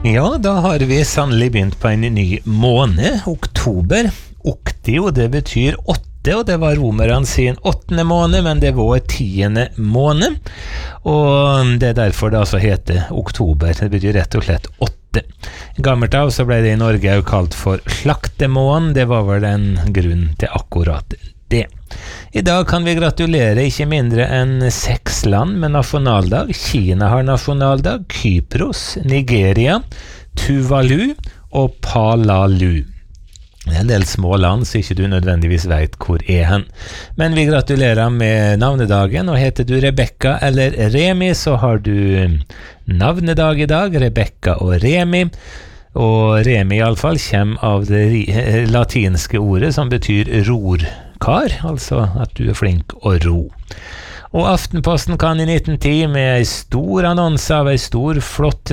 Ja, da har vi sannelig begynt på en ny måned, oktober. Oktio, det betyr 8, og det var romerne sin 8. måned, men det var 10. måned. Og det er derfor det altså heter oktober. Det betyr rett og slett 8. I gammelt av så ble det i Norge jo kalt for slaktemånen. Det var vel en grunn til akkurat det. I dag kan vi gratulere ikke mindre enn 6 land med nasjonaldag. Kina har nasjonaldag, Kypros, Nigeria, Tuvalu og Palalu. Det er en del små land, så ikke du nødvendigvis vet hvor er hen. Men vi gratulerer med navnedagen, og heter du Rebecca eller Remi, så har du navnedag i dag, Rebecca og Remi. Og Remi i alle fall kommer av det latinske ordet som betyr rorkar, altså at du er flink å ro. Og Aftenposten kan i 1910 med en stor annonse av en stor, flott